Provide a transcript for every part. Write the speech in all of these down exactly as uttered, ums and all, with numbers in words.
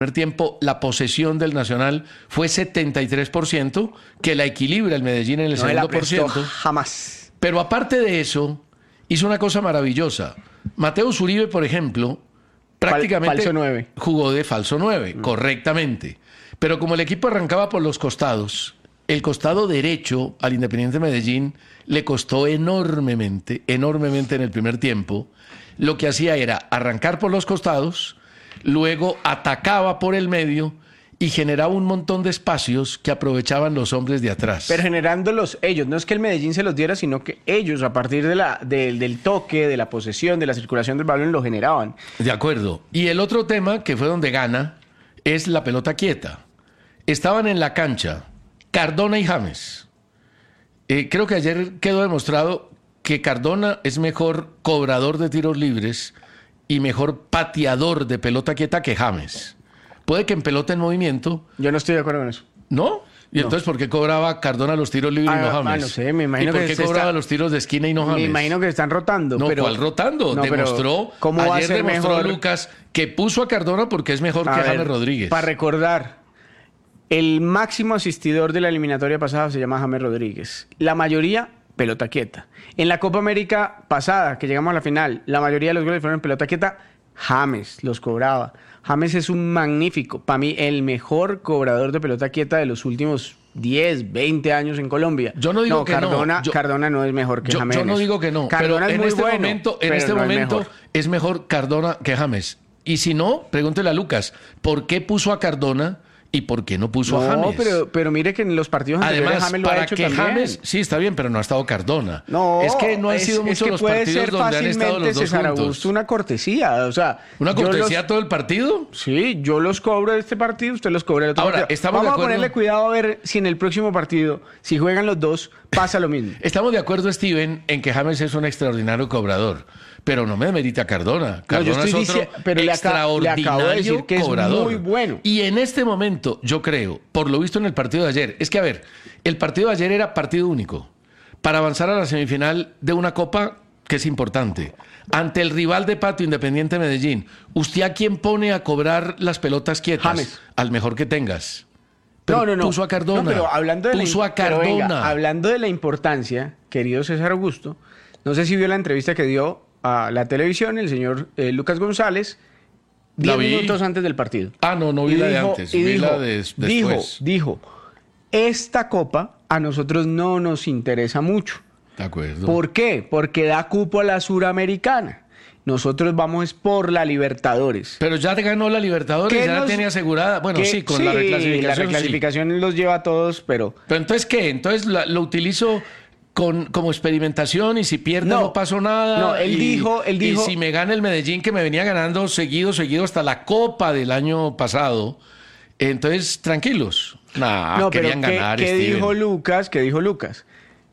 primer tiempo la posesión del Nacional fue setenta y tres por ciento, que la equilibra el Medellín en el No me la segundo por prestó ciento. jamás. Pero aparte de eso, hizo una cosa maravillosa. Mateo Zuribe, por ejemplo, prácticamente falso nueve. jugó de falso nueve, mm. correctamente. Pero como el equipo arrancaba por los costados, el costado derecho al Independiente Medellín le costó enormemente, enormemente en el primer tiempo. Lo que hacía era arrancar por los costados, luego atacaba por el medio y generaba un montón de espacios que aprovechaban los hombres de atrás. Pero generándolos ellos, no es que el Medellín se los diera, sino que ellos, a partir de la, de, del toque, de la posesión, de la circulación del balón, lo generaban. De acuerdo. Y el otro tema, que fue donde gana, es la pelota quieta. Estaban en la cancha Cardona y James. Eh, creo que ayer quedó demostrado que Cardona es mejor cobrador de tiros libres y mejor pateador de pelota quieta que James. Puede que en pelota en movimiento... Yo no estoy de acuerdo con eso. ¿No? ¿Y no. entonces por qué cobraba Cardona los tiros libres ah, y no James? Ah, no sé, me imagino ¿Y por que qué se cobraba está... los tiros de esquina y no James? Me imagino que están rotando. No, pero... ¿cuál rotando? No, demostró, ¿cómo va ayer a ser demostró mejor? Lucas que puso a Cardona porque es mejor a que ver, James Rodríguez. Para recordar, el máximo asistidor de la eliminatoria pasada se llama James Rodríguez. La mayoría, pelota quieta. En la Copa América pasada, que llegamos a la final, la mayoría de los goles fueron en pelota quieta. James los cobraba. James es un magnífico, para mí, el mejor cobrador de pelota quieta de los últimos diez, veinte años en Colombia. Yo no digo no, que Cardona, no. Yo, Cardona no es mejor que yo, James. Yo no digo que no. Cardona pero es en muy este bueno, momento, en este no momento es mejor. es mejor Cardona que James. Y si no, pregúntele a Lucas, ¿por qué puso a Cardona y por qué no puso no, a James? No, pero, pero mire que en los partidos anteriores Además, James lo para ha hecho que también. James, sí, está bien, pero no ha estado Cardona. No, es que no han es, sido es muchos que los puede partidos ser donde han estado los dos César juntos. Augusto, una cortesía, o sea, ¿Una cortesía los, todo el partido? Sí, yo los cobro de este partido, usted los cobra del otro Ahora, partido. estamos Vamos de a acuerdo. ponerle cuidado a ver si en el próximo partido, si juegan los dos, pasa lo mismo. Estamos de acuerdo, Steven, en que James es un extraordinario cobrador, pero no me demerita Cardona. Cardona no, yo estoy es otro diciendo, pero le, acá, le acabo de decir que cobrador. Es muy bueno. Y en este momento, yo creo, por lo visto en el partido de ayer, es que a ver, el partido de ayer era partido único para avanzar a la semifinal de una copa que es importante. Ante el rival de patio Independiente Medellín, ¿usted a quién pone a cobrar las pelotas quietas? James. Al mejor que tengas. Pero no, no, no. Puso a Cardona. No, pero hablando de puso la, a Cardona. pero venga, hablando de la importancia, querido César Augusto, no sé si vio la entrevista que dio a la televisión el señor eh, Lucas González diez minutos antes del partido. Ah, no, no vi y la dijo, de antes, y vi dijo, la de después. Dijo, dijo, esta copa a nosotros no nos interesa mucho. De acuerdo. ¿Por qué? Porque da cupo a la Suramericana. Nosotros vamos por la Libertadores. Pero ya ganó la Libertadores, ya nos, la tiene asegurada. Bueno, que, sí, con sí, la reclasificación. La reclasificación sí. los lleva a todos, pero... Pero entonces, ¿qué? Entonces la, lo utilizo con, como experimentación y si pierdo no, no pasó nada. No, él y, dijo, él dijo... Y si me gana el Medellín, que me venía ganando seguido, seguido hasta la Copa del año pasado, entonces, tranquilos. Nah, no, querían pero ganar, ¿qué, ¿qué Steven. dijo Lucas? ¿Qué dijo Lucas?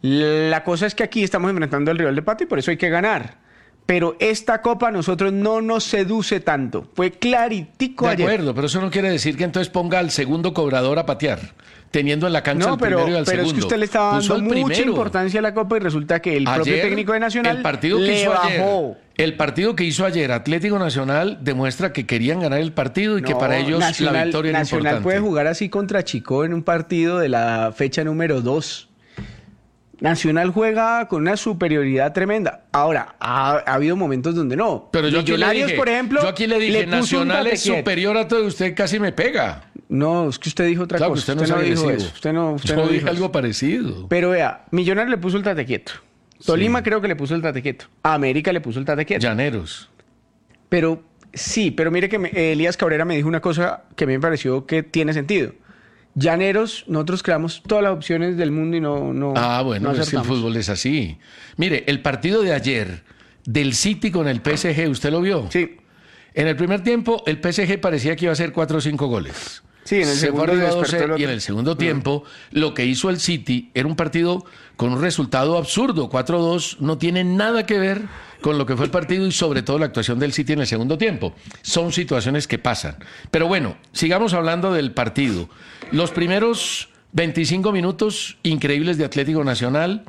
La cosa es que aquí estamos enfrentando al rival de patio y por eso hay que ganar. Pero esta copa a nosotros no nos seduce tanto. Fue claritico de ayer. De acuerdo, pero eso no quiere decir que entonces ponga al segundo cobrador a patear, teniendo en la cancha no, al pero, primero y al pero segundo. es que usted le estaba dando mucha primero. importancia a la copa y resulta que el ayer, propio técnico de Nacional el partido que le hizo bajó. Ayer, el partido que hizo ayer Atlético Nacional demuestra que querían ganar el partido y no, que para ellos Nacional, la victoria era Nacional importante. puede jugar así contra Chico en un partido de la fecha número dos. Nacional juega con una superioridad tremenda. Ahora, ha, ha habido momentos donde no. Pero yo Millonarios, aquí le dije, por ejemplo, yo aquí le dije, le puso Nacional un es superior a todo, usted casi me pega. No, es que usted dijo otra claro, cosa. Usted no, usted no dijo agresivo. eso. Usted no, usted yo no dije dijo algo eso. parecido. Pero vea, Millonarios le puso el tate quieto. Tolima sí. creo que le puso el tate quieto. A América le puso el tate quieto. Llaneros. Pero sí, pero mire que me, Elías Cabrera me dijo una cosa que me pareció que tiene sentido. Llaneros, nosotros creamos todas las opciones del mundo y no no Ah, bueno, no es que el fútbol es así. Mire, el partido de ayer del City con el P S G, ¿usted lo vio? Sí. En el primer tiempo, el P S G parecía que iba a hacer cuatro o cinco goles. Sí, en el Se segundo fue a despertó el doce, otro. y en el segundo tiempo, lo que hizo el City era un partido con un resultado absurdo. cuatro dos no tiene nada que ver con lo que fue el partido y sobre todo la actuación del City en el segundo tiempo. Son situaciones que pasan. Pero bueno, sigamos hablando del partido. Los primeros veinticinco minutos increíbles de Atlético Nacional,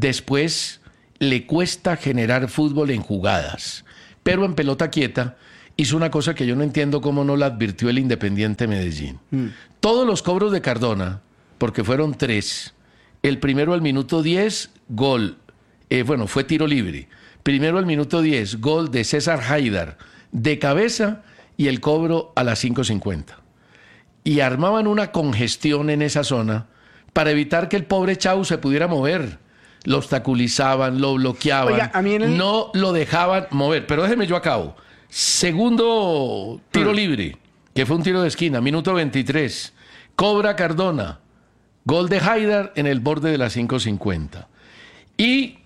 después le cuesta generar fútbol en jugadas, pero en pelota quieta, hizo una cosa que yo no entiendo cómo no la advirtió el Independiente Medellín. Mm. Todos los cobros de Cardona, porque fueron tres, el primero al minuto diez, gol, eh, bueno, fue tiro libre. Primero al minuto diez, gol de César Haidar, de cabeza, y el cobro a las cinco cincuenta. Y armaban una congestión en esa zona para evitar que el pobre Chau se pudiera mover. Lo obstaculizaban, lo bloqueaban, Oiga, a mí en el... no lo dejaban mover. Pero déjeme yo acabo. Segundo tiro hmm. libre, que fue un tiro de esquina, minuto veintitrés. Cobra Cardona. Gol de Haidar en el borde de las cinco cincuenta. Y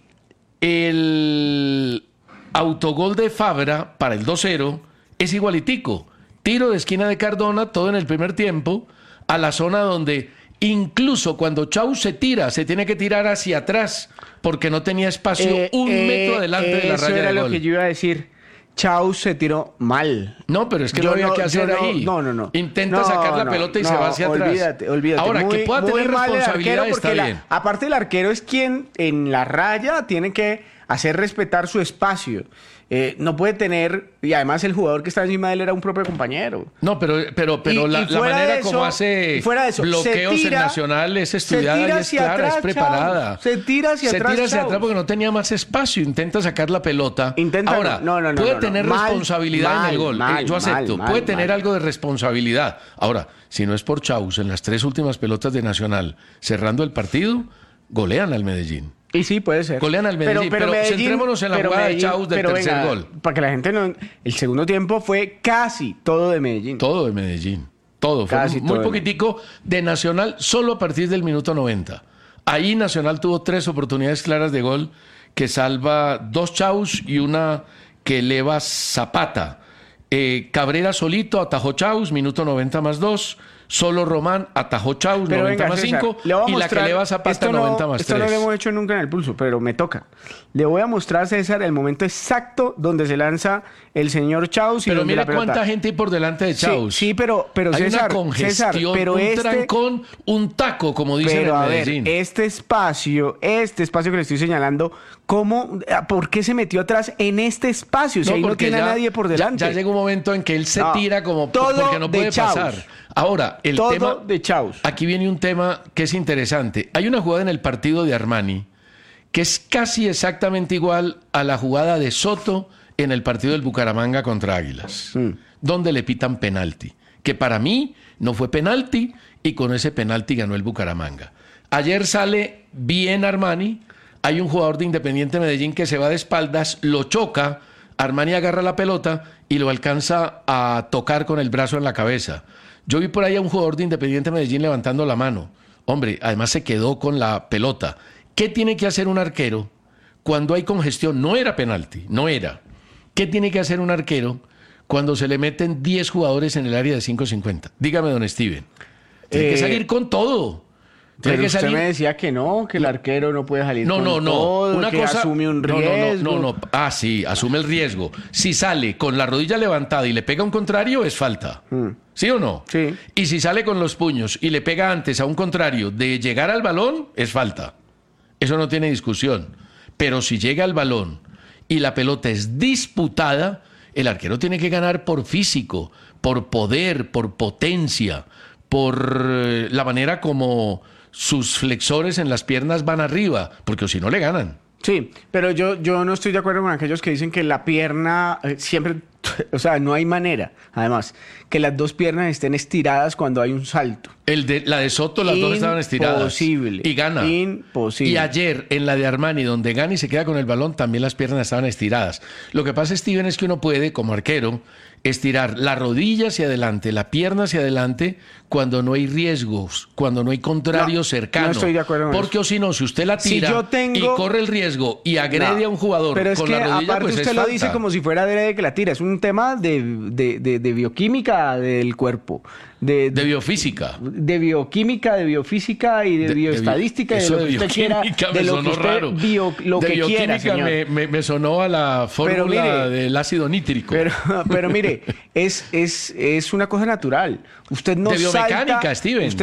el autogol de Fabra para el dos cero es igualitico. Tiro de esquina de Cardona, todo en el primer tiempo, a la zona donde incluso cuando Chau se tira, se tiene que tirar hacia atrás porque no tenía espacio eh, un eh, metro adelante eh, de la raya de gol. Eso era lo que yo iba a decir. Chau se tiró mal. No, pero es que yo no había no, que hacer no, ahí. No, no, no. Intenta no, sacar la no, pelota y no, se va hacia atrás. Olvídate, olvídate. Ahora, muy, que pueda tener responsabilidad está la, bien. Aparte, el arquero es quien en la raya tiene que hacer respetar su espacio. Eh, no puede tener, y además el jugador que está encima de él era un propio compañero. No, pero, pero, pero y, la, y la manera eso, como hace eso, bloqueos tira, en Nacional es estudiada y es clara, atrás, es preparada. Chau. Se tira hacia se atrás. Se tira hacia Chau. atrás porque no tenía más espacio. Intenta sacar la pelota. Intenta, Ahora, no, no, no, puede no, tener no. responsabilidad mal, en el gol. Mal, eh, yo acepto. Mal, puede mal, tener mal. algo de responsabilidad. Ahora, si no es por Chaus, en las tres últimas pelotas de Nacional, cerrando el partido, golean al Medellín. Y sí, puede ser. Golean al Medellín, pero, pero, pero Medellín, centrémonos en la jugada Medellín, de Chaus del tercer venga, gol. Para que la gente no... El segundo tiempo fue casi todo de Medellín. Todo de Medellín. Todo. Casi fue muy todo poquitico de, de Nacional solo a partir del minuto noventa. Ahí Nacional tuvo tres oportunidades claras de gol que salva dos Chaus y una que eleva Zapata. Eh, Cabrera solito atajó Chaus, minuto noventa más dos. Solo Román atajó Chaus, pero noventa venga, más cinco, y mostrar, la que eleva Zapata, no, noventa más esto tres. Esto no lo hemos hecho nunca en el pulso, pero me toca. Le voy a mostrar, César, el momento exacto donde se lanza el señor Chaus. Y pero mira la cuánta gente hay por delante de Chaus. Sí, sí pero, pero hay César, una congestión, César, pero un este, trancón, un taco, como dicen pero, en a Medellín. Ver, este espacio, este espacio que le estoy señalando, ¿cómo, ¿por qué se metió atrás en este espacio? Si no, ahí no tiene ya, a nadie por delante. Ya, ya llega un momento en que él se no, tira como todo porque no puede Chaus. pasar. Ahora, el todo tema de Chaus. Aquí viene un tema que es interesante. Hay una jugada en el partido de Armani que es casi exactamente igual a la jugada de Soto en el partido del Bucaramanga contra Águilas, mm. donde le pitan penalti, que para mí no fue penalti y con ese penalti ganó el Bucaramanga. Ayer sale bien Armani, hay un jugador de Independiente Medellín que se va de espaldas, lo choca, Armani agarra la pelota y lo alcanza a tocar con el brazo en la cabeza. Yo vi por ahí a un jugador de Independiente Medellín levantando la mano. Hombre, además se quedó con la pelota. ¿Qué tiene que hacer un arquero cuando hay congestión? No era penalti, no era. ¿Qué tiene que hacer un arquero cuando se le meten diez jugadores en el área de cinco cincuenta? Dígame, don Steven. Tiene eh, que salir con todo. Pero que usted salir... me decía que no, que el arquero no puede salir no, con no, no. todo, Una que cosa... asume un riesgo. No, no, no, no. Ah, sí, asume el riesgo. Si sale con la rodilla levantada y le pega a un contrario, es falta. Hmm. ¿Sí o no? Sí. Y si sale con los puños y le pega antes a un contrario de llegar al balón, es falta. Eso no tiene discusión. Pero si llega al balón y la pelota es disputada, el arquero tiene que ganar por físico, por poder, por potencia, por la manera como sus flexores en las piernas van arriba, porque si no le ganan. Sí, pero yo, yo no estoy de acuerdo con aquellos que dicen que la pierna eh, siempre, o sea, no hay manera, además, que las dos piernas estén estiradas cuando hay un salto. El de, la de Soto, las dos estaban estiradas. Imposible. Y gana. Imposible. Y ayer, en la de Armani, donde gana y se queda con el balón, también las piernas estaban estiradas. Lo que pasa, Steven, es que uno puede, como arquero, estirar la rodilla hacia adelante, la pierna hacia adelante, cuando no hay riesgos, cuando no hay contrario no, cercano. No estoy de acuerdo con Porque eso. o si no, si usted la tira si yo tengo... y corre el riesgo y agrede no, a un jugador pero es con que, la rodilla, aparte pues usted es lo falta. dice como si fuera adrede que la tira. Es un tema de, de, de, de bioquímica del cuerpo. De, de biofísica. De bioquímica, de biofísica y de, de bioestadística. De, de, de lo que usted quiera. De lo que usted raro. Bio, lo de que bioquímica quiera, me, me, me sonó a la fórmula mire, del ácido nítrico. Pero, pero mire, es, es, es una cosa natural. Usted no de biomecánica, salta, Steven. Usted,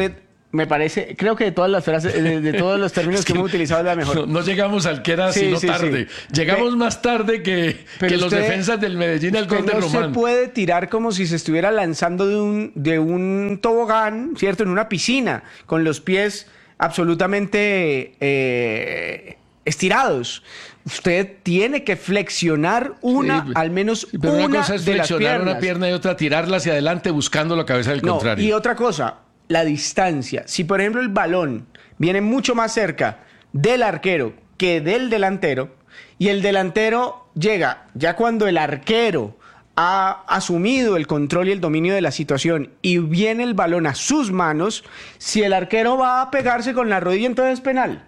me parece, creo que de todas las frases, de, de todos los términos es que, que hemos utilizado es la mejor. No, no llegamos al que era, sí, sino sí, tarde. Sí. Llegamos Pe más tarde que, que los usted, defensas del Medellín al gol de no Román. Se puede tirar como si se estuviera lanzando de un, de un tobogán, ¿cierto? En una piscina, con los pies absolutamente eh, estirados. Usted tiene que flexionar una, sí, al menos pero una, una cosa es de flexionar las piernas. una pierna y otra tirarla hacia adelante buscando la cabeza del no, contrario. Y otra cosa, la distancia. Si, por ejemplo, el balón viene mucho más cerca del arquero que del delantero, y el delantero llega ya cuando el arquero ha asumido el control y el dominio de la situación y viene el balón a sus manos, si el arquero va a pegarse con la rodilla, entonces es penal.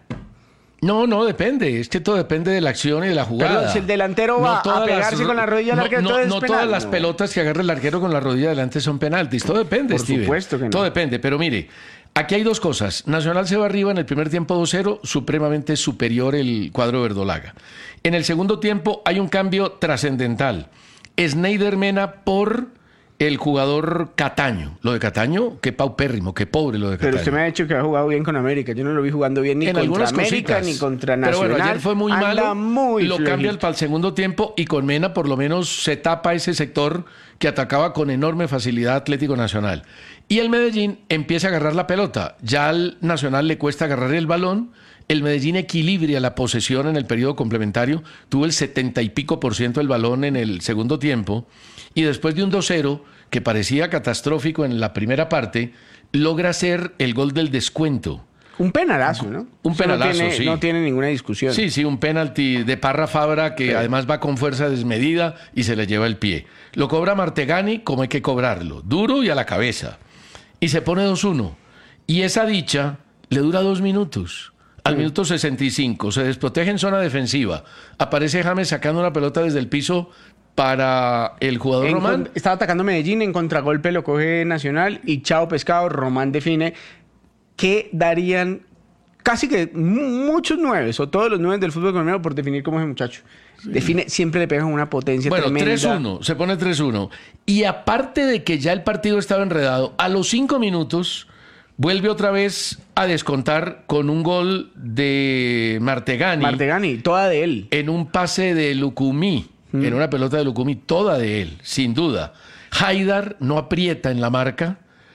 No, no, depende. Es que todo depende de la acción y de la jugada. Pero si el delantero va no a pegarse las, con la rodilla al no, arquero, no, entonces no es penal. Todas las no. pelotas que agarra el arquero con la rodilla adelante son penaltis. Todo depende, Por Steven. supuesto que no. Todo depende. Pero mire, aquí hay dos cosas. Nacional se va arriba en el primer tiempo dos cero, supremamente superior el cuadro verdolaga. En el segundo tiempo hay un cambio trascendental. Sneijder Mena por el jugador Cataño. Lo de Cataño, qué paupérrimo, qué pobre lo de Cataño. Pero usted me ha dicho que ha jugado bien con América. Yo no lo vi jugando bien ni en contra América cositas, ni contra Nacional. Pero bueno, ayer fue muy malo. Muy lo flojito. Cambia para el segundo tiempo y con Mena por lo menos se tapa ese sector que atacaba con enorme facilidad Atlético Nacional. Y el Medellín empieza a agarrar la pelota. Ya al Nacional le cuesta agarrar el balón. El Medellín equilibra la posesión en el periodo complementario. Tuvo el setenta y pico por ciento del balón en el segundo tiempo. Y después de un dos cero, que parecía catastrófico en la primera parte, logra hacer el gol del descuento. Un penalazo, ¿no? Un penalazo, no tiene, sí. No tiene ninguna discusión. Sí, sí, un penalti de Parra Fabra que sí. Además va con fuerza desmedida y se le lleva el pie. Lo cobra Martegani como hay que cobrarlo, duro y a la cabeza. Y se pone dos uno. Y esa dicha le dura dos minutos. Al sí. minuto sesenta y cinco se desprotege en zona defensiva. Aparece James sacando una pelota desde el piso para el jugador en Román. Con, estaba atacando Medellín, en contragolpe lo coge Nacional y chao pescado, Román define. Que darían casi que muchos nueves o todos los nueve del fútbol colombiano por definir cómo es el muchacho. Sí. Define, siempre le pegan una potencia bueno, tremenda. tres uno, se pone tres uno. Y aparte de que ya el partido estaba enredado, a los cinco minutos vuelve otra vez a descontar con un gol de Martegani. Martegani, toda de él. En un pase de Lucumí, mm. en una pelota de Lucumí, toda de él, sin duda. Haidar no aprieta en la marca.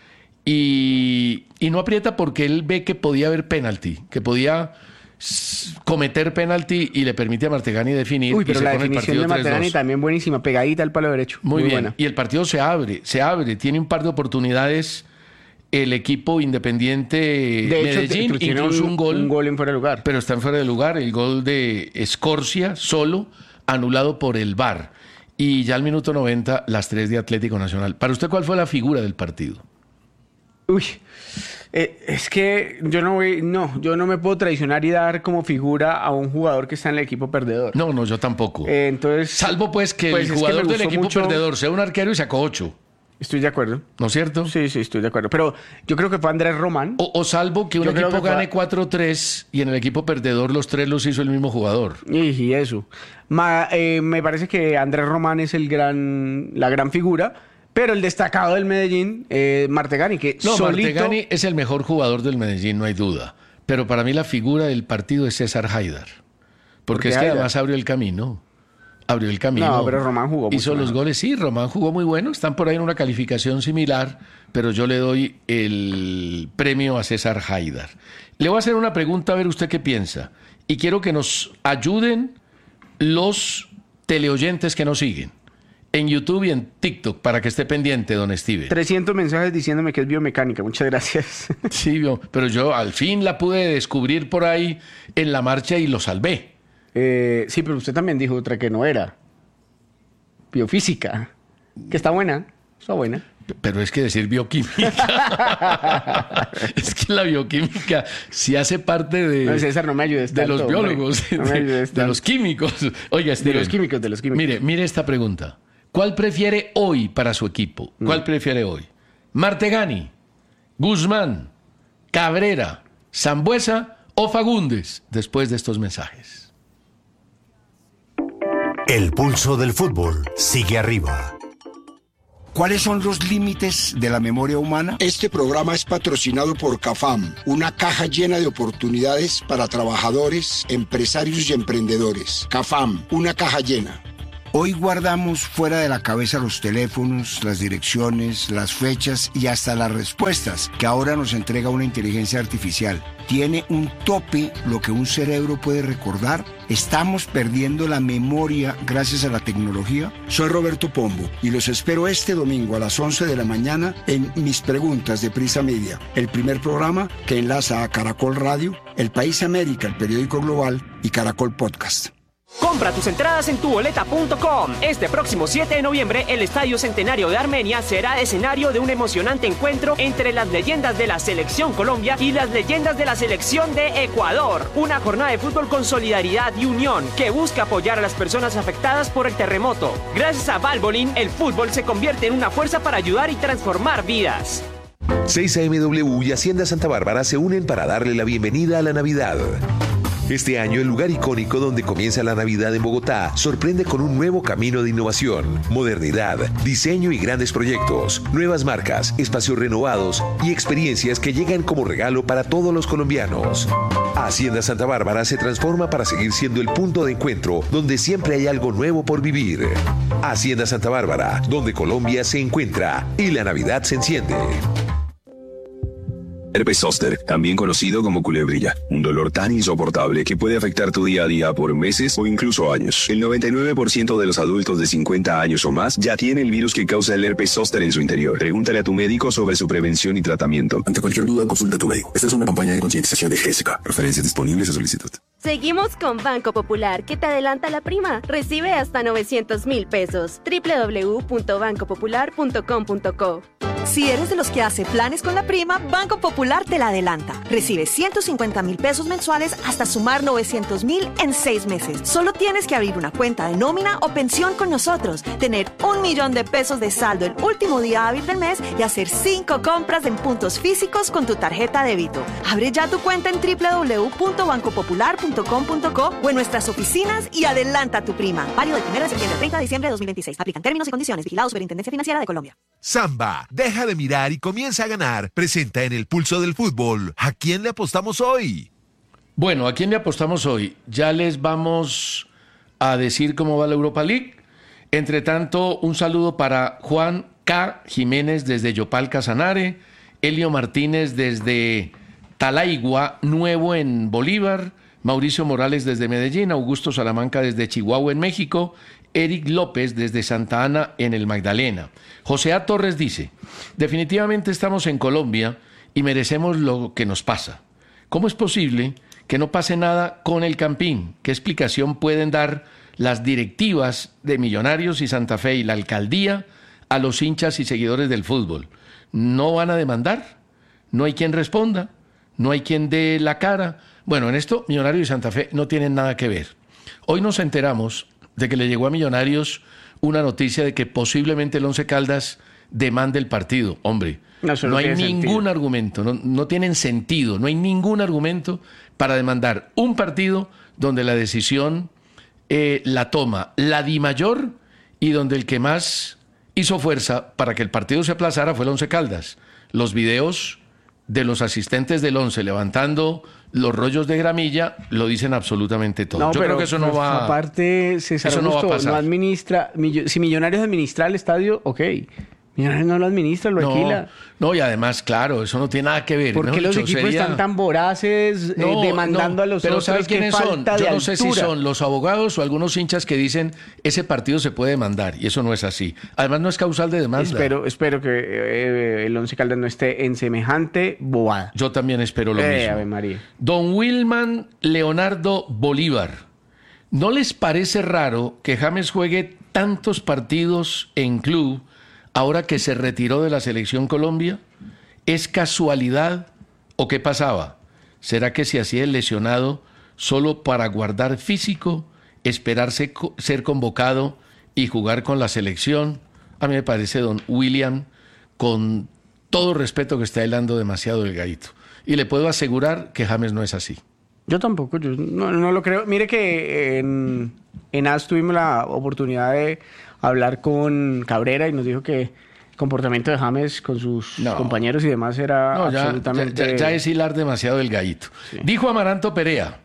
Y, y no aprieta porque él ve que podía haber penalti, que podía cometer penalti y le permite a Martegani definir. Uy, pero y se la pone definición el de Martegani también buenísima, pegadita al palo derecho. Muy, Muy bien, buena. Y el partido se abre, se abre, tiene un par de oportunidades el equipo Independiente de Medellín, hecho, incluso un, un gol. Un gol en fuera de lugar. Pero está en fuera de lugar, el gol de Escorcia, solo, anulado por el V A R. Y ya al minuto noventa, las tres de Atlético Nacional. ¿Para usted cuál fue la figura del partido? Uy, eh, es que yo no voy, no, yo no me puedo traicionar y dar como figura a un jugador que está en el equipo perdedor. No, no, yo tampoco. Eh, entonces, salvo pues que pues el jugador que del equipo mucho... perdedor sea un arquero y sacó ocho. Estoy de acuerdo. ¿No es cierto? Sí, sí, estoy de acuerdo. Pero yo creo que fue Andrés Román. O, o salvo que un yo equipo que gane fue... cuatro tres y en el equipo perdedor los tres los hizo el mismo jugador. Y, y eso. Ma, eh, me parece que Andrés Román es el gran, la gran figura. Pero el destacado del Medellín, eh, Martegani, que no, solito... Martegani es el mejor jugador del Medellín, no hay duda. Pero para mí la figura del partido es César Haidar. Porque es que Haidar? además abrió el camino. Abrió el camino. No, pero Román jugó mucho Hizo los mejor. goles, sí, Román jugó muy bueno. Están por ahí en una calificación similar, pero yo le doy el premio a César Haidar. Le voy a hacer una pregunta a ver usted qué piensa. Y quiero que nos ayuden los teleoyentes que nos siguen. En YouTube y en TikTok, para que esté pendiente, don Steven. trescientos mensajes diciéndome que es biomecánica. Muchas gracias. Sí, pero yo al fin la pude descubrir por ahí en la marcha y lo salvé. Eh, sí, pero usted también dijo otra que no era. Biofísica. Que está buena. Está buena. Pero es que decir bioquímica. Es que la bioquímica sí hace parte de, no, César, no me ayudes de tanto, los biólogos, no me de, de los químicos. Oiga, Steven, de los químicos, de los químicos. Mire, mire esta pregunta. ¿Cuál prefiere hoy para su equipo? ¿Cuál mm. prefiere hoy? ¿Martegani, Guzmán, Cabrera, Sambuesa o Fagundes? Después de estos mensajes. El pulso del fútbol sigue arriba. ¿Cuáles son los límites de la memoria humana? Este programa es patrocinado por CAFAM, una caja llena de oportunidades para trabajadores, empresarios y emprendedores. CAFAM, una caja llena. Hoy guardamos fuera de la cabeza los teléfonos, las direcciones, las fechas y hasta las respuestas que ahora nos entrega una inteligencia artificial. ¿Tiene un tope lo que un cerebro puede recordar? ¿Estamos perdiendo la memoria gracias a la tecnología? Soy Roberto Pombo y los espero este domingo a las once de la mañana en Mis Preguntas de Prisa Media, el primer programa que enlaza a Caracol Radio, El País América, el periódico global, y Caracol Podcast. Compra tus entradas en tu boleta punto com. Este próximo siete de noviembre, el Estadio Centenario de Armenia será escenario de un emocionante encuentro entre las leyendas de la Selección Colombia y las leyendas de la Selección de Ecuador. Una jornada de fútbol con solidaridad y unión que busca apoyar a las personas afectadas por el terremoto. Gracias a Valvoline, el fútbol se convierte en una fuerza para ayudar y transformar vidas. seis A M W y Hacienda Santa Bárbara se unen para darle la bienvenida a la Navidad. Este año, el lugar icónico donde comienza la Navidad en Bogotá sorprende con un nuevo camino de innovación, modernidad, diseño y grandes proyectos, nuevas marcas, espacios renovados y experiencias que llegan como regalo para todos los colombianos. Hacienda Santa Bárbara se transforma para seguir siendo el punto de encuentro donde siempre hay algo nuevo por vivir. Hacienda Santa Bárbara, donde Colombia se encuentra y la Navidad se enciende. Herpes zóster, también conocido como culebrilla, un dolor tan insoportable que puede afectar tu día a día por meses o incluso años. El noventa y nueve por ciento de los adultos de cincuenta años o más ya tiene el virus que causa el herpes zóster en su interior. Pregúntale a tu médico sobre su prevención y tratamiento. Ante cualquier duda, consulta a tu médico. Esta es una campaña de concientización de G S K. Referencias disponibles a solicitud. Seguimos con Banco Popular, que te adelanta la prima. Recibe hasta novecientos mil pesos. doble u doble u doble u punto banco popular punto com punto co. Si eres de los que hace planes con la prima, Banco Popular te la adelanta. Recibe ciento cincuenta mil pesos mensuales hasta sumar novecientos mil en seis meses. Solo tienes que abrir una cuenta de nómina o pensión con nosotros, tener un millón de pesos de saldo el último día hábil del mes y hacer cinco compras en puntos físicos con tu tarjeta débito. Abre ya tu cuenta en doble u doble u doble u punto banco popular punto com punto co o en nuestras oficinas y adelanta tu prima. Válido del primero de septiembre al treinta de diciembre de dos mil veintiséis. Aplican términos y condiciones. Vigilado Superintendencia Financiera de Colombia. Samba, deja de mirar y comienza a ganar. Presenta en el Pulso del Fútbol. ¿A quién le apostamos hoy? Bueno, ¿a quién le apostamos hoy? Ya les vamos a decir cómo va la Europa League. Entre tanto, un saludo para Juan K. Jiménez desde Yopal Casanare, Elio Martínez desde Talaigua Nuevo en Bolívar, Mauricio Morales desde Medellín, Augusto Salamanca desde Chihuahua en México, Eric López desde Santa Ana en el Magdalena. José A. Torres dice, definitivamente estamos en Colombia y merecemos lo que nos pasa. ¿Cómo es posible que no pase nada con el Campín? ¿Qué explicación pueden dar las directivas de Millonarios y Santa Fe y la alcaldía a los hinchas y seguidores del fútbol? ¿No van a demandar? ¿No hay quien responda? ¿No hay quien dé la cara? Bueno, en esto Millonarios y Santa Fe no tienen nada que ver. Hoy nos enteramos de que le llegó a Millonarios una noticia de que posiblemente el Once Caldas demande el partido. Hombre, no, no hay ningún sentido. argumento, no, no tienen sentido, no hay ningún argumento para demandar un partido donde la decisión eh, la toma la Dimayor y donde el que más hizo fuerza para que el partido se aplazara fue el Once Caldas. Los videos de los asistentes del Once levantando los rollos de gramilla lo dicen absolutamente todo. No, Yo pero, creo que eso no va aparte, César eso no Augusto, va a pasar. No administra, si Millonarios administra el estadio, ok. Millonarios no lo administra, lo no, alquila. No, y además, claro, eso no tiene nada que ver. ¿Por qué los equipos sería... están tan voraces no, eh, demandando no, a los pero otros? ¿sabe quiénes son? Yo no altura. sé si son los abogados o algunos hinchas que dicen ese partido se puede demandar, y eso no es así. Además, no es causal de demanda. Espero, espero que eh, el Once Caldas no esté en semejante bobada. Yo también espero lo eh, mismo. Ave María. Don Wilman Leonardo Bolívar, ¿no les parece raro que James juegue tantos partidos en club ahora que se retiró de la Selección Colombia? ¿Es casualidad o qué pasaba? ¿Será que se hacía el lesionado solo para guardar físico, esperarse ser convocado y jugar con la selección? A mí me parece, don William, con todo respeto, que está hilando demasiado delgadito. Y le puedo asegurar que James no es así. Yo tampoco, yo no, no lo creo. Mire que en, en A S tuvimos la oportunidad de hablar con Cabrera y nos dijo que comportamiento de James con sus No. compañeros y demás era No, ya, absolutamente... ya, ya- ya es hilar demasiado el gallito. Sí. Dijo Amaranto Perea,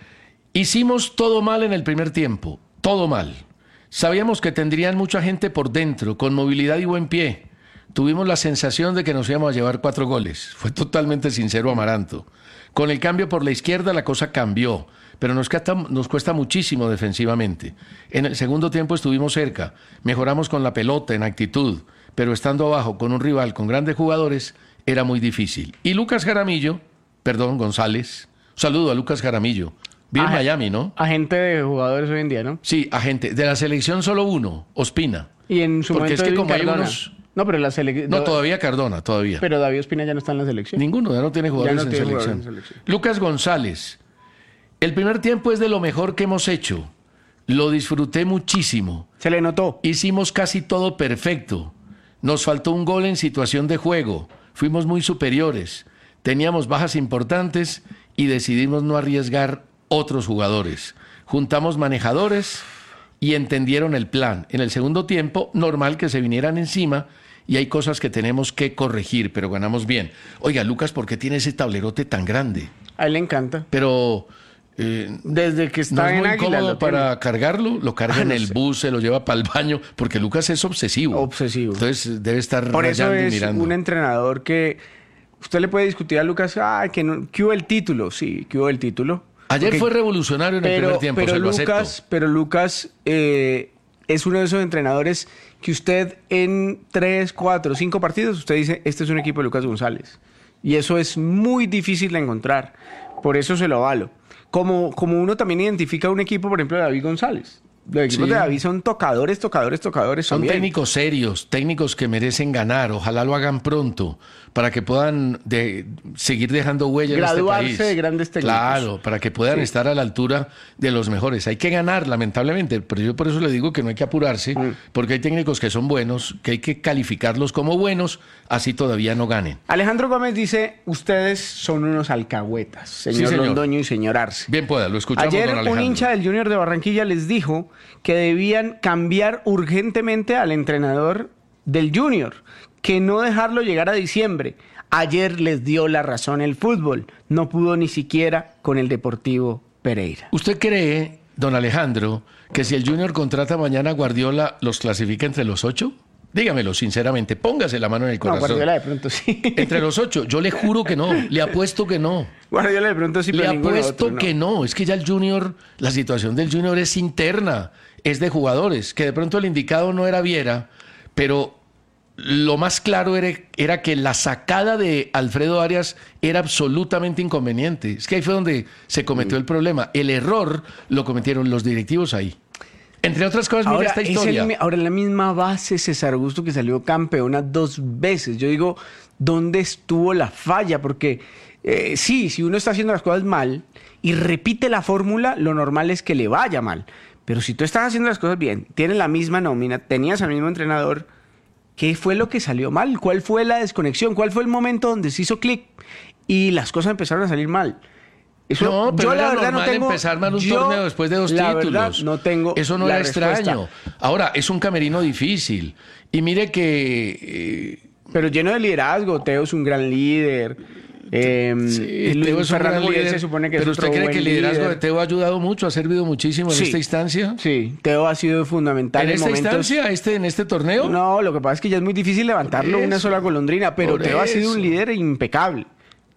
hicimos todo mal en el primer tiempo, todo mal. Sabíamos que tendrían mucha gente por dentro, con movilidad y buen pie. Tuvimos la sensación de que nos íbamos a llevar cuatro goles. Fue totalmente sincero Amaranto. Con el cambio por la izquierda la cosa cambió, pero nos cuesta, nos cuesta muchísimo defensivamente. En el segundo tiempo estuvimos cerca, mejoramos con la pelota, en actitud, pero estando abajo con un rival con grandes jugadores era muy difícil. Y Lucas Jaramillo, perdón, González, un saludo a Lucas Jaramillo, vive en Aje- Miami, ¿no? Agente de jugadores hoy en día, ¿no? Sí, agente, de la selección solo uno, Ospina. Y en su Porque es momento que Edwin como hay Cardona. unos... No, pero la selección... No, todavía Cardona, todavía. Pero David Ospina ya no está en la selección. Ninguno, ya no tiene jugadores, Ya no en, tiene selección. jugadores en selección. Lucas González. El primer tiempo es de lo mejor que hemos hecho. Lo disfruté muchísimo. Se le notó. Hicimos casi todo perfecto. Nos faltó un gol en situación de juego. Fuimos muy superiores. Teníamos bajas importantes y decidimos no arriesgar otros jugadores. Juntamos manejadores y entendieron el plan. En el segundo tiempo, normal que se vinieran encima y hay cosas que tenemos que corregir, pero ganamos bien. Oiga, Lucas, ¿por qué tiene ese tablerote tan grande? A él le encanta. Pero eh, Desde que no está es en muy Águila. cómodo lo tiene. para cargarlo, lo carga Ah, en no el sé. bus, se lo lleva para el baño, porque Lucas es obsesivo. Obsesivo. Entonces debe estar Por eso rayando y es mirando. un entrenador que usted le puede discutir a Lucas, ah, que, no, que hubo el título, sí, que hubo el título. Ayer Porque- fue revolucionario en el pero, primer tiempo, pero se lo Lucas, acepto. pero Lucas eh, es uno de esos entrenadores que usted en tres, cuatro, cinco partidos, usted dice, este es un equipo de Lucas González. Y eso es muy difícil de encontrar. Por eso se lo avalo. Como, como uno también identifica un equipo, por ejemplo, de David González. Los equipos Sí. de David son tocadores, tocadores, tocadores. Son también. técnicos serios, técnicos que merecen ganar. Ojalá lo hagan pronto para que puedan de- seguir dejando huella en Graduarse este país. de grandes técnicos. Claro, para que puedan Sí. estar a la altura de los mejores. Hay que ganar, lamentablemente, pero yo por eso le digo que no hay que apurarse, Mm. porque hay técnicos que son buenos, que hay que calificarlos como buenos, así todavía no ganen. Alejandro Gómez dice, ustedes son unos alcahuetas, señor, señor. Londoño y señor Arce. Bien pueda, lo escuchamos, Ayer don un Alejandro. hincha del Junior de Barranquilla les dijo que debían cambiar urgentemente al entrenador del Junior, que no dejarlo llegar a diciembre. Ayer les dio la razón el fútbol, no pudo ni siquiera con el Deportivo Pereira. ¿Usted cree, don Alejandro, que si el Junior contrata mañana a Guardiola, los clasifica entre los ocho? Dígamelo sinceramente, póngase la mano en el No, corazón. Guardiola de pronto sí. Entre los ocho, yo le juro que no, le apuesto que no. Guardiola de pronto sí, Le pero ninguno apuesto otro, no. que no, es que ya el Junior, la situación del Junior es interna, es de jugadores, que de pronto el indicado no era Viera, pero lo más claro era, era que la sacada de Alfredo Arias era absolutamente inconveniente. Es que ahí fue donde se cometió el problema. El error lo cometieron los directivos ahí. Entre otras cosas, mira Ahora, esta es historia. el mi- ahora, la misma base César Augusto que salió campeona dos veces. Yo digo, ¿dónde estuvo la falla? Porque eh, sí, si uno está haciendo las cosas mal y repite la fórmula, lo normal es que le vaya mal. Pero si tú estás haciendo las cosas bien, tienes la misma nómina, tenías al mismo entrenador, ¿qué fue lo que salió mal? ¿Cuál fue la desconexión? ¿Cuál fue el momento donde se hizo clic y las cosas empezaron a salir mal? Eso, No, pero yo era la verdad no normal tengo, empezar mal un yo, torneo después de dos la títulos. verdad, no tengo Eso no la era respuesta. extraño. Ahora, es un camerino difícil. Y mire que... eh, Pero lleno de liderazgo. Teo es un gran líder. Eh, sí, Luis Teo es un Fernando gran Muriel líder, se supone que pero es ¿usted otro cree buen que el liderazgo líder. de Teo ha ayudado mucho, ha servido muchísimo en Sí. esta instancia? Sí, Teo ha sido fundamental ¿En en, esta momentos... instancia, este, en este torneo? No, lo que pasa es que ya es muy difícil levantarlo Por una eso, sola golondrina, pero por Teo ha sido un eso. líder impecable.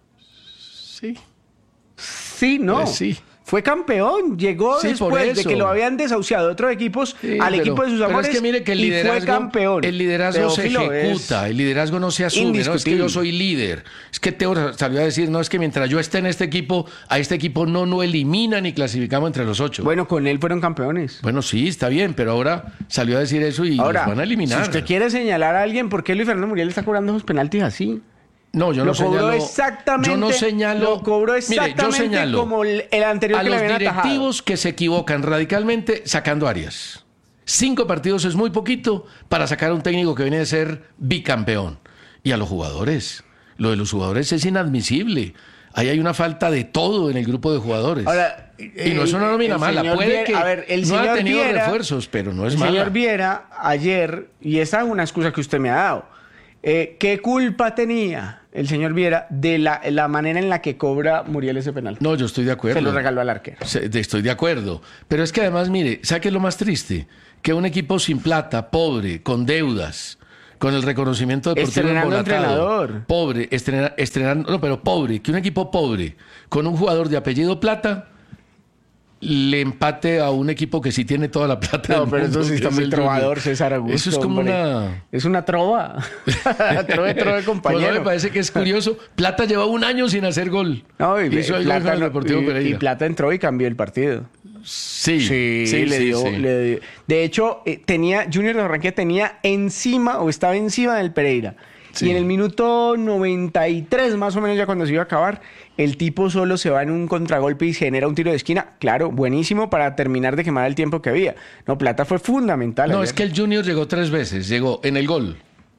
Sí. Sí, no. Pues sí. Fue campeón, llegó Sí, por después de eso. que lo habían desahuciado otros equipos Sí, al pero- equipo de sus pero amores es que mire que el y liderazgo, fue campeón. el liderazgo se Teófilo es ejecuta, el liderazgo no se asume, no es que indiscutible. yo soy líder. Es que Teo salió a decir, no, es que mientras yo esté en este equipo, a este equipo no no elimina ni clasificamos entre los ocho. Bueno, Bueno, con él fueron campeones. sí, está bien, pero ahora salió a decir eso y Ahora, los van a eliminar. si usted quiere señalar a alguien, ¿por qué Luis Fernando Muriel está cobrando esos penaltis así? No, yo lo no cobró señalo. exactamente. Yo no señalo. Lo cobró Mire, yo exactamente señalo como el, el anterior a que le los habían atajado. directivos que se equivocan radicalmente sacando Arias. Cinco partidos es muy poquito para sacar a un técnico que viene de ser bicampeón. Y a los jugadores. Lo de los jugadores es inadmisible. Ahí hay una falta de todo en el grupo de jugadores. Ahora, y no es una nómina el mala. señor Puede Viera- que a ver, el no ha señor tenido Viera- refuerzos, pero no es el mala. señor Viera ayer, y esa es una excusa que usted me ha dado, Eh, ¿Qué culpa tenía el señor Viera de la, la manera en la que cobra Muriel ese penal? No, yo estoy de acuerdo. Se lo regaló al arquero. Se- de- Estoy de acuerdo. Pero es que además, mire, ¿sabe qué es lo más triste? Que un equipo sin plata, pobre, con deudas, con el reconocimiento deportivo Estrenando embolatado, entrenador. pobre, estrena- estrenando, no, pero pobre, que un equipo pobre, con un jugador de apellido Plata, le empate a un equipo que sí tiene toda la plata No, del pero mundo, eso sí que está es muy el trovador, Junior. César Augusto. Eso es como hombre. una... Es una trova. trove, trove, Pues compañero. no, me parece que es curioso. Plata lleva un año sin hacer gol. No, y, Hizo el gol Plata, con el no- Deportivo y- Pereira. y Plata entró y cambió el partido. Sí, Sí, sí, le, sí, dio, sí. le dio. De hecho, eh, tenía Junior de Barranquilla tenía encima o estaba encima del Pereira. Sí. Y en el minuto noventa y tres, más o menos, ya cuando se iba a acabar, el tipo solo se va en un contragolpe y genera un tiro de esquina. Claro, buenísimo para terminar de quemar el tiempo que había. No, Plata fue fundamental. No, ayer. es que el Junior llegó tres veces. Llegó en el gol,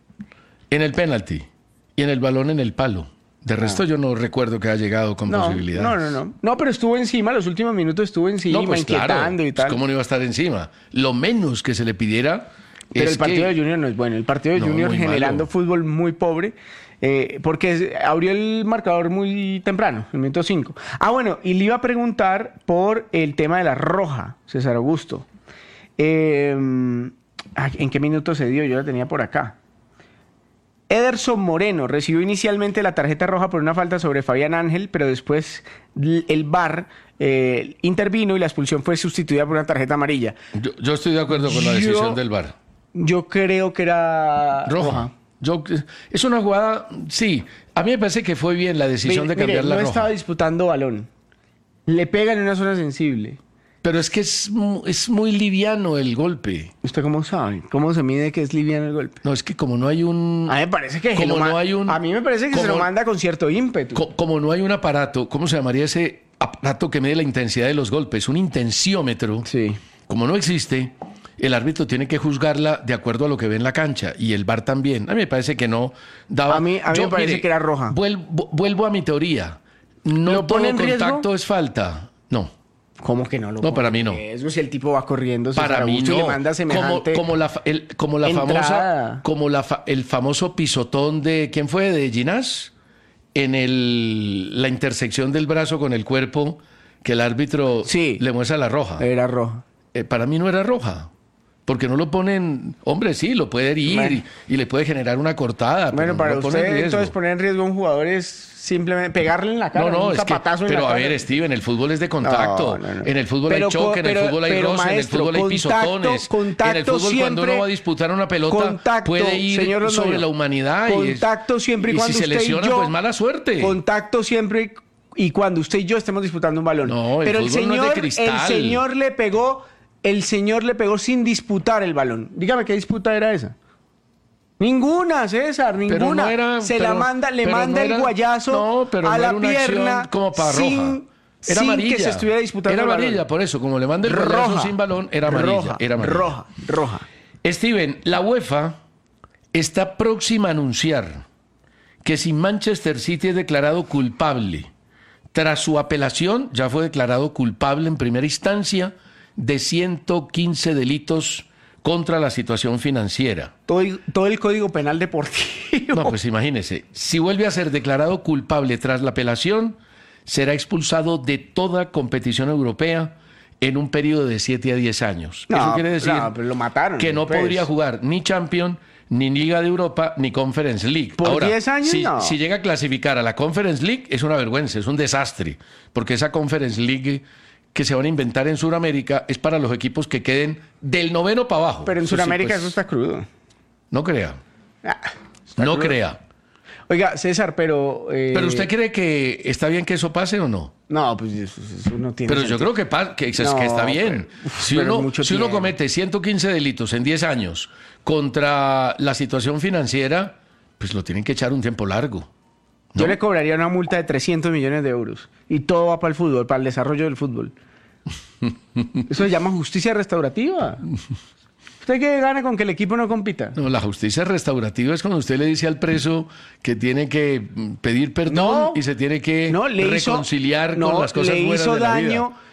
en el penalti y en el balón en el palo. De resto, yo no recuerdo que haya llegado con no, posibilidades. no, no, no. No, pero estuvo encima, los últimos minutos estuvo encima, No, pues inquietando claro, y tal. pues, ¿cómo no iba a estar encima? Lo menos que se le pidiera Pero es el partido que... de Junior no es bueno. El partido de No, Junior muy generando malo. fútbol muy pobre. eh, porque es- abrió el marcador muy temprano, el minuto cinco. Ah, bueno, y le iba a preguntar por el tema de la roja, César Augusto. Eh, ah, ¿En qué minuto se dio? Yo la tenía por acá. Ederson Moreno recibió inicialmente la tarjeta roja por una falta sobre Fabián Ángel, pero después l- el V A R eh, intervino y la expulsión fue sustituida por una tarjeta amarilla. Yo, yo estoy de acuerdo con la Yo- decisión del V A R. Yo creo que era Roja. Yo, es una jugada, sí. A mí me parece que fue bien la decisión Mire, de cambiar mire, la no roja. estaba disputando balón. Le pegan en una zona sensible. Pero es que es, mu- es muy liviano el golpe. ¿Usted cómo sabe? ¿Cómo se mide que es liviano el golpe? No, es que como no hay un... A mí me parece que, se como lo ma- no hay un... a mí me parece que se como- lo manda con cierto ímpetu. co- como no hay un aparato, ¿cómo se llamaría ese aparato que mide la intensidad de los golpes? Un intensiómetro. Sí. Como no existe, el árbitro tiene que juzgarla de acuerdo a lo que ve en la cancha. Y el V A R también. A mí me parece que no daba... A mí- a mí me parece que era roja. Vuelvo, vuelvo a mi teoría. No ¿Lo pone todo en riesgo? contacto es falta. No. ¿Cómo que no lo No, pone para mí en no. riesgo? Si el tipo va corriendo, César Para mí Augusto, no. y le manda como, semejante como la, fa- el, como la entrada. famosa, como la fa- el famoso pisotón de ¿quién fue? De Ginás en el, la intersección del brazo con el cuerpo que el árbitro Sí. le muestra la roja. Era roja. Eh, para mí no era roja. Porque no lo ponen, hombre, sí, lo puede herir Bueno. y, y le puede generar una cortada. Bueno, pero para no lo pone en usted, riesgo. entonces, poner en riesgo a un jugador es simplemente pegarle en la cara, No, no, un es que, zapatazo en pero la a cara. ver, Steven, el fútbol es de contacto. No, no, no. En el fútbol Pero hay choque, co- en el pero- fútbol hay pero, roce, en el maestro, fútbol hay contacto- pisotones. contacto en el fútbol cuando siempre- uno va a disputar una pelota Contacto, puede ir señor Londoño. sobre la humanidad. y es- Contacto siempre y, y cuando si se usted lesiona, y yo, pues mala suerte. Contacto siempre y cuando usted y yo estemos disputando un balón. No, el Pero el fútbol no es señor, de cristal. el señor le pegó, el señor le pegó sin disputar el balón. Dígame qué disputa era esa. Ninguna, César, Pero ninguna. no era- Se pero- la manda, le pero manda no el era- guayazo no, pero a no la era una acción pierna como para sin, roja. Era sin amarilla. que se estuviera disputando Era el balón. amarilla, por eso, como le manda el guayazo sin balón, era amarilla. Roja, era amarilla. roja, roja. Steven, la UEFA está próxima a anunciar que si Manchester City es declarado culpable, tras su apelación, ya fue declarado culpable en primera instancia de ciento quince delitos contra la situación financiera. Todo el, todo el código penal deportivo. No, pues imagínese, si vuelve a ser declarado culpable tras la apelación, será expulsado de toda competición europea en un periodo de siete a diez años. No, Eso quiere decir no, pero lo mataron, que no pues. podría jugar ni Champions, ni Liga de Europa, ni Conference League. ¿Por Ahora, diez años? si, No. si llega a clasificar a la Conference League, es una vergüenza, es un desastre, porque esa Conference League que se van a inventar en Sudamérica es para los equipos que queden del noveno para abajo. Pero en Eso sí, Sudamérica pues, eso está crudo. No crea, Ah, está no crudo. crea. Oiga, César, pero... eh, ¿Pero usted cree que está bien que eso pase o no? No, pues eso, eso no tiene Pero yo sentido. creo que, pa- que, es- No, que está bien. pero- si pero uno, mucho si uno tiempo. comete ciento quince delitos en diez años contra la situación financiera, pues lo tienen que echar un tiempo largo. Yo ¿no? le cobraría una multa de trescientos millones de euros. Y todo va para el fútbol, para el desarrollo del fútbol. Eso se llama justicia restaurativa. ¿Usted qué gana con que el equipo no compita? No, la justicia restaurativa es cuando usted le dice al preso que tiene que mm, pedir perdón No, y se tiene que No, le hizo- reconciliar no, con las cosas le buenas hizo de la daño, vida.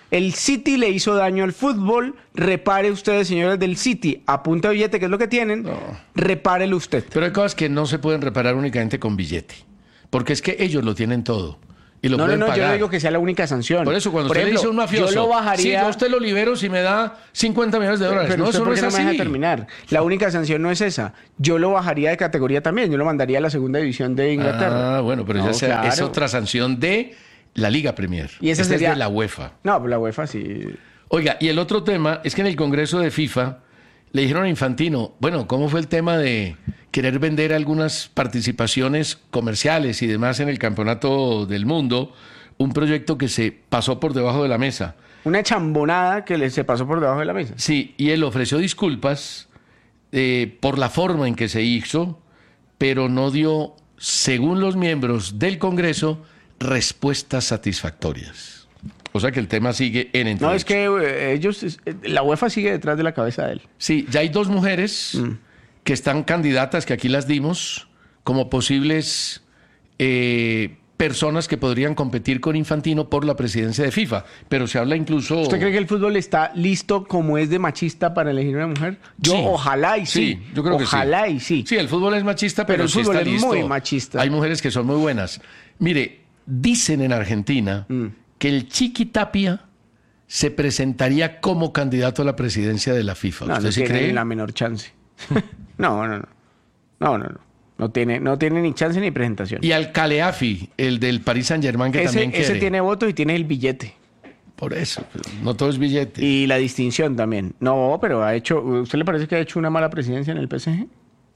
El City le hizo daño al fútbol. Repare ustedes, señores del City, a punta de billete, que es lo que tienen. No. Repárelo usted. Pero hay cosas que no se pueden reparar únicamente con billete. Porque es que ellos lo tienen todo. Y lo no, pueden no, no, pagar. yo no digo que sea la única sanción. Por eso, cuando Por usted ejemplo, le dice a un mafioso, yo lo bajaría... sí, yo a usted lo libero si me da cincuenta millones de dólares. Pero no, usted, eso no ¿por qué es no así. me deja terminar? La única sanción no es esa. Yo lo bajaría de categoría también. Yo lo mandaría a la segunda división de Inglaterra. Ah, bueno, pero no, ya sea, claro. es otra sanción de la Liga Premier. Y esa Esta sería... es de la UEFA. No, pues la UEFA sí... Oiga, y el otro tema es que en el Congreso de FIFA le dijeron a Infantino, bueno, ¿cómo fue el tema de querer vender algunas participaciones comerciales y demás en el Campeonato del Mundo? Un proyecto que se pasó por debajo de la mesa. Una chambonada que le se pasó por debajo de la mesa. Sí, y él ofreció disculpas eh, por la forma en que se hizo, pero no dio, según los miembros del Congreso, respuestas satisfactorias. O sea que el tema sigue en entredicho. No, es que eh, ellos, eh, la UEFA sigue detrás de la cabeza de él. Sí, ya hay dos mujeres mm. que están candidatas, que aquí las dimos, como posibles eh, personas que podrían competir con Infantino por la presidencia de FIFA. Pero se habla incluso... ¿Usted cree que el fútbol está listo como es de machista para elegir una mujer? Yo sí. ojalá y sí. Sí, yo creo que sí. Ojalá y sí. Sí, el fútbol es machista, pero, pero el sí fútbol está es listo. muy machista. Hay mujeres que son muy buenas. Mire, dicen en Argentina mm. que el Chiqui Tapia se presentaría como candidato a la presidencia de la FIFA. No, ¿Usted no sí tiene cree? ni la menor chance. no, no, no. No, no, no. No tiene, no tiene ni chance ni presentación. Y al Caleafi, el del Paris Saint-Germain, que ese, también quiere. Ese tiene votos y tiene el billete. Por eso, no todo es billete. Y la distinción también. No, pero ha hecho... ¿Usted le parece que ha hecho una mala presidencia en el P S G?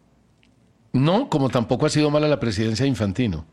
No, como tampoco ha sido mala la presidencia de Infantino.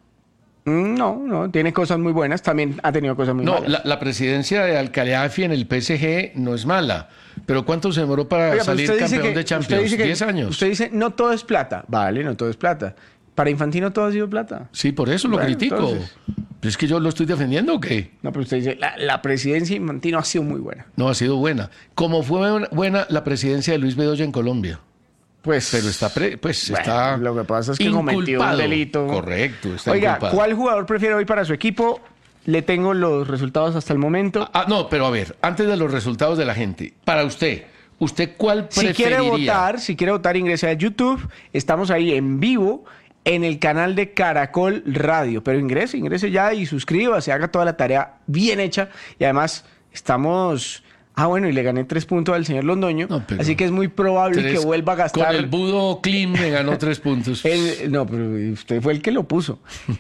No, no, tiene cosas muy buenas, también ha tenido cosas muy no, malas. No, la, la presidencia de Al-Khelaïfi en el P S G no es mala, pero ¿cuánto se demoró para Oiga, salir campeón que, de Champions? ¿diez años? Usted dice, no todo es plata. Vale, no todo es plata. Para Infantino todo ha sido plata. Sí, por eso lo bueno, critico. Entonces... ¿Es que yo lo estoy defendiendo o qué? No, pero usted dice, la, la presidencia de Infantino ha sido muy buena. No, ha sido buena. Como fue buena la presidencia de Luis Bedoya en Colombia. Pues, pero está pre, pues bueno, está lo que pasa es que inculpado. cometió un delito. Correcto, está Oiga, inculpado. ¿cuál jugador prefiere hoy para su equipo? Le tengo los resultados hasta el momento. Ah, no, pero a ver, antes de los resultados de la gente, para usted, ¿usted cuál preferiría? Si quiere votar, si quiere votar, ingrese a YouTube. Estamos ahí en vivo en el canal de Caracol Radio. Pero ingrese, ingrese ya y suscríbase, haga toda la tarea bien hecha. Y además estamos... Ah, bueno, y le gané tres puntos al señor Londoño, no, así que es muy probable tres, que vuelva a gastar... Con el Budo Clean me ganó tres puntos. el, no, pero usted fue el que lo puso.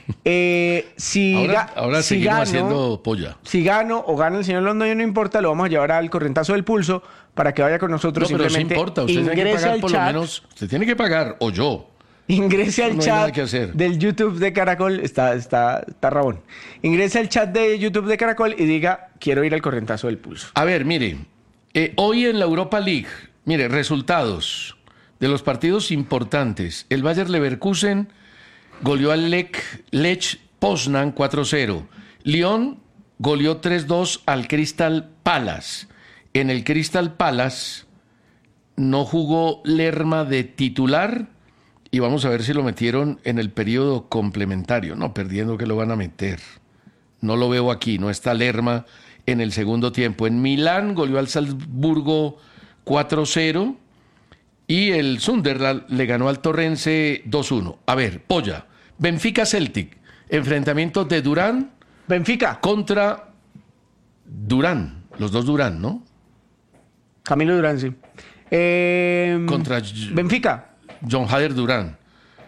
Eh, si ahora ga, ahora si seguimos gano, haciendo polla. Si gano o gana el señor Londoño, no importa, lo vamos a llevar al correntazo del pulso para que vaya con nosotros. No, pero simplemente sí importa, usted tiene que pagar por chat, lo menos... Usted tiene que pagar, o yo. Ingrese al no chat del YouTube de Caracol, está, está, está rabón. Ingrese al chat de YouTube de Caracol y diga, quiero ir al correntazo del pulso. A ver, mire, eh, hoy en la Europa League, mire, resultados de los partidos importantes. El Bayer Leverkusen goleó al Lech, Lech Poznan cuatro cero. Lyon goleó tres dos al Crystal Palace. En el Crystal Palace no jugó Lerma de titular. Y vamos a ver si lo metieron en el periodo complementario. No, perdiendo que lo van a meter. No lo veo aquí, no está Lerma en el segundo tiempo. En Milán goleó al Salzburgo cuatro cero y el Sunderland le ganó al Torrense dos uno. A ver, Polla, Benfica Celtic, enfrentamiento de Durán. Benfica. Contra Durán, los dos Durán, ¿no? Camilo Durán, sí. Eh, Contra Benfica. John Hader Durán.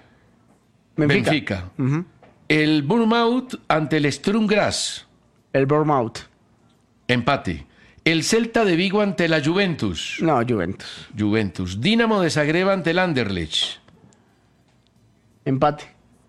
Benfica. Benfica. Uh-huh. El Bournemouth ante el Sturm Graz. El Bournemouth. Empate. El Celta de Vigo ante la Juventus. No, Juventus. Juventus. Dinamo de Zagreb ante el Anderlecht. Empate.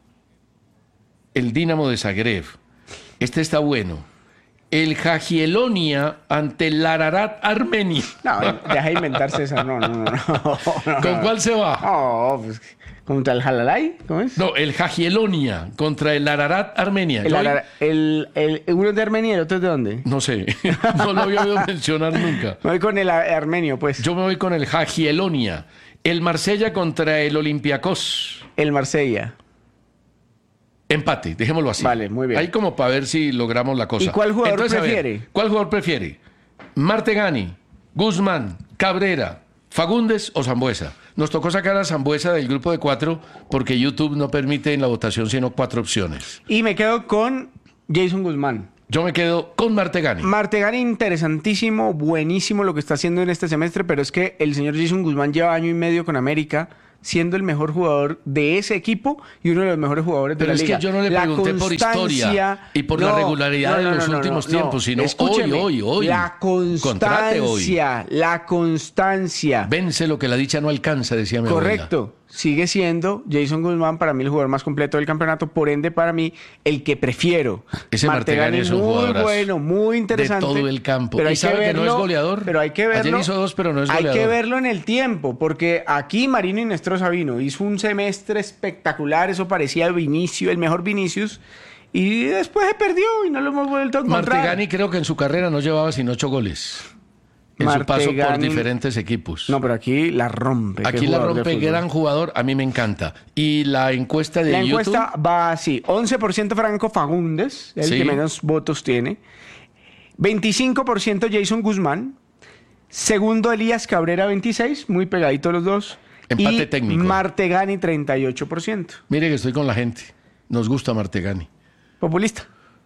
El Dinamo de Zagreb. Este está bueno. El Jagielonia ante el Ararat Armenia. No, deja de inventarse esa. No, no, no. no, no. ¿Con cuál se va? No, pues contra el Jalalai, ¿cómo es? No, el Jagielonia contra el Ararat Armenia. El, Ara, el, el, uno es de Armenia y el otro es de dónde? No sé. No lo había oído mencionar nunca. Me voy con el armenio, pues. Yo me voy con el Jagielonia. El Marsella contra el Olympiacos. El Marsella. Empate, dejémoslo así. Vale, muy bien. Ahí como para ver si logramos la cosa. ¿Y cuál jugador Entonces, prefiere? A ver, ¿cuál jugador prefiere? ¿Martegani, Guzmán, Cabrera, Fagundes o Sambuesa? Nos tocó sacar a Sambuesa del grupo de cuatro porque YouTube no permite en la votación sino cuatro opciones. Y me quedo con Jason Guzmán. Yo me quedo con Martegani. Martegani, interesantísimo, buenísimo lo que está haciendo en este semestre, pero es que el señor Jason Guzmán lleva año y medio con América, siendo el mejor jugador de ese equipo y uno de los mejores jugadores Pero de la es liga. que yo no le la pregunté por historia y por no, la regularidad no, no, de los no, no, últimos no, tiempos, no. sino Escúcheme, hoy, hoy, hoy. La Contrate hoy. constancia, la constancia. Vence lo que la dicha no alcanza, decía mi abuela. Correcto. Sigue siendo Jason Guzmán para mí el jugador más completo del campeonato, por ende para mí el que prefiero. Ese Martegani es un muy jugadorazo. bueno, muy interesante. De todo el campo. Pero Y hay sabe que que verlo, no es goleador. Pero hay que verlo. Ayer hizo dos, pero no es goleador. Hay que verlo en el tiempo, porque aquí Marino Inestrosa vino, hizo un semestre espectacular, eso parecía Vinicius, el mejor Vinicius, y después se perdió y no lo hemos vuelto a encontrar. Martegani creo que en su carrera no llevaba sino ocho goles. En Martegani, su paso por diferentes equipos. No, pero aquí la rompe. Aquí la rompe, gran jugador, a mí me encanta. Y la encuesta de La YouTube... encuesta va así, once por ciento Franco Fagundes, el Sí. que menos votos tiene, veinticinco por ciento Jason Guzmán, segundo Elías Cabrera veintiséis, muy pegadito los dos, Empate y técnico. Martegani treinta y ocho por ciento. Mire que estoy con la gente. Nos gusta Martegani. Populista.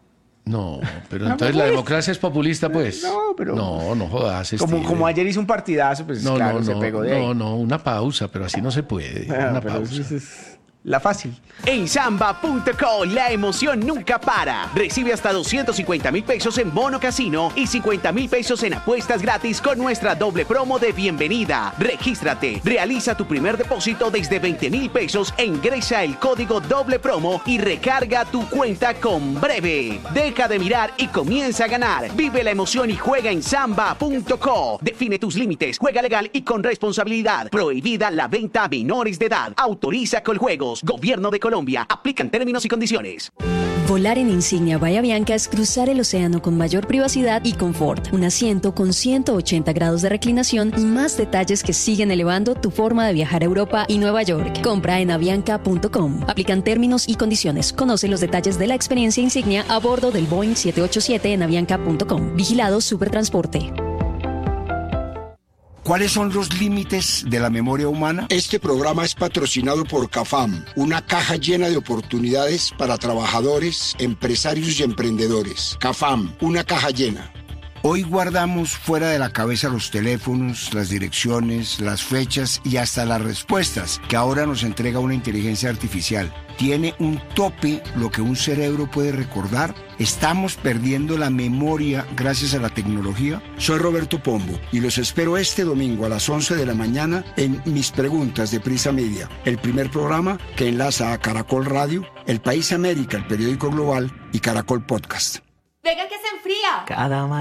No, pero No, entonces la pues. democracia es populista, pues. No, pero- No, no jodas. Como, Steve. como ayer hizo un partidazo, pues No, claro, no, se no, pegó de ahí. no, no, una pausa, pero así no se puede. Ah, Una pero pausa. esa es la fácil. En Samba punto co la emoción nunca para. Recibe hasta doscientos cincuenta mil pesos en bono casino y cincuenta mil pesos en apuestas gratis con nuestra doble promo de bienvenida. Regístrate, realiza tu primer depósito desde veinte mil pesos e ingresa el código doble promo y recarga tu cuenta con breve. Deja de mirar y comienza a ganar. Vive la emoción y juega en Samba punto co. Define tus límites, juega legal y con responsabilidad. Prohibida la venta a menores de edad. Autoriza Coljuegos. Gobierno de Colombia. Aplican términos y condiciones. Volar en Insignia Bahía Bianca es cruzar el océano con mayor privacidad y confort. Un asiento con ciento ochenta grados de reclinación y más detalles que siguen elevando tu forma de viajar a Europa y Nueva York. Compra en avianca punto com. Aplican términos y condiciones. Conoce los detalles de la experiencia Insignia a bordo del Boeing siete ochenta y siete en avianca punto com. Vigilado Supertransporte. ¿Cuáles son los límites de la memoria humana? Este programa es patrocinado por CAFAM, una caja llena de oportunidades para trabajadores, empresarios y emprendedores. CAFAM, una caja llena. Hoy guardamos fuera de la cabeza los teléfonos, las direcciones, las fechas y hasta las respuestas que ahora nos entrega una inteligencia artificial. ¿Tiene un tope lo que un cerebro puede recordar? ¿Estamos perdiendo la memoria gracias a la tecnología? Soy Roberto Pombo y los espero este domingo a las once de la mañana en Mis Preguntas de Prisa Media, el primer programa que enlaza a Caracol Radio, El País América, el periódico global y Caracol Podcast. Venga que se enfría. Cada